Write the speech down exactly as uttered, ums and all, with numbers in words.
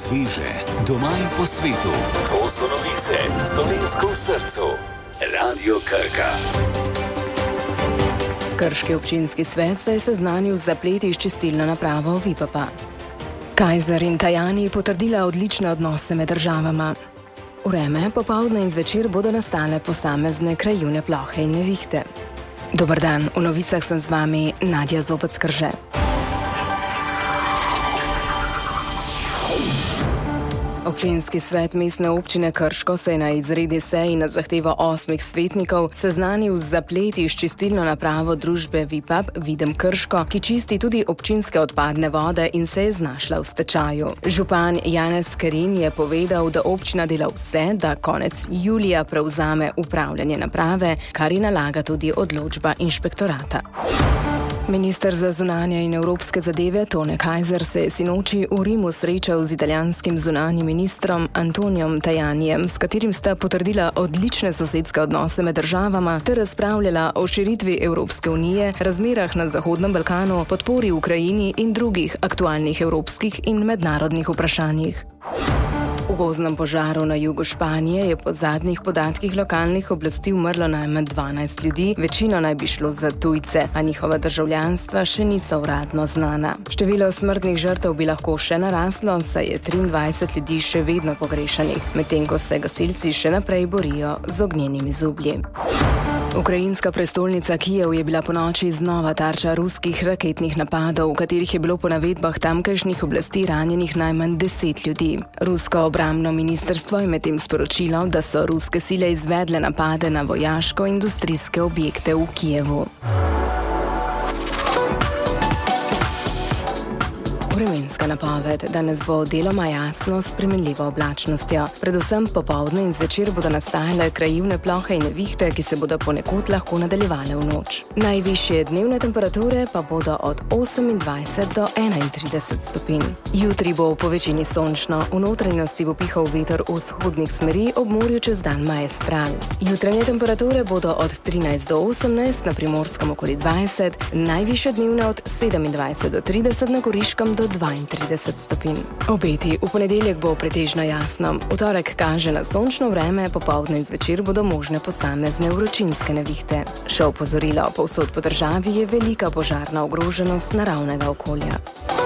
sveže, doma in po svetu. To so novice s Dolenjsko v srcu. Radio Krka. Krški občinski svet se je seznanil z zapleti s čistilno napravo Vipapa. Kajzer in Tajani potrdila odlične odnose med državama. Vreme, popoldne in zvečer bodo nastale posamezne krajevne plohe in nevihte. Dober dan, v novicah sem z vami Nadja Zobec-Krže. Občinski svet mestne občine Krško se je na izredni seji na zahtevo osmih svetnikov seznanil z zapleti s čistilno napravo družbe Vipap Videm Krško, ki čisti tudi občinske odpadne vode in se je znašla v stečaju. Župan Janez Kerin je povedal, da občina dela vse, da konec julija prevzame upravljanje naprave, kar ji nalaga tudi odločba inšpektorata. Minister za zunanje in evropske zadeve Tone Kajzer se je sinoči v Rimu srečal z italijanskim zunanjim ministrom Antonijom Tajanijem, s katerim sta potrdila odlične sosedske odnose med državama ter razpravljala o širitvi Evropske unije, razmerah na Zahodnem Balkanu, podpori Ukrajini in drugih aktualnih evropskih in mednarodnih vprašanjih. V gozdnem požaru na jugu Španije je po zadnjih podatkih lokalnih oblasti umrlo najmanj dvanajst ljudi, večino naj bi šlo za tujce, a njihova državljanstva še niso uradno znana. Število smrtnih žrtev bi lahko še naraslo, saj je triindvajset ljudi še vedno pogrešanih, medtem ko se gasilci še naprej borijo z ognjenimi zublji. Ukrajinska prestolnica Kijev je bila ponoči znova tarča ruskih raketnih napadov, v katerih je bilo po navedbah tamkajšnjih oblasti ranjenih najmanj deset ljudi. Rusko obrambno ministrstvo je medtem sporočilo, da so ruske sile izvedle napade na vojaško-industrijske objekte v Kijevu. Vremenska napoved. Danes bo deloma jasno s spremenljivo oblačnostjo. Predvsem popoldne in zvečer bodo nastajale krajevne plohe in nevihte, ki se bodo ponekod lahko nadaljevale v noč. Najvišje dnevne temperature pa bodo od osemindvajset do enaintrideset stopinj. Jutri bo po večini sončno, v notranjosti bo pihal veter vzhodnih smeri, ob morju čez dan maestral. Jutranje temperature bodo od trinajst do osemnajst, na Primorskem okoli dvajset, najvišje dnevne od sedemindvajset do trideset, na Goriškem do dvaintrideset stopinj. Obeti. V ponedeljek bo pretežno jasno. V torek kaže na sončno vreme, popoldne in zvečer bodo možne posamezne vročinske nevihte. Še opozorilo, povsod po državi je velika požarna ogroženost naravnega okolja.